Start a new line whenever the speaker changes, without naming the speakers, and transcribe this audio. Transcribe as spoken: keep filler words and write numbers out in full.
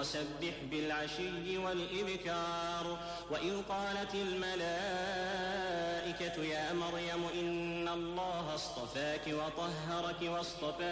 وسبح بالعشي والإبكار. وإذ قالت الملائكة يا مريم إن الله اصطفاك وطهرك واصطفاك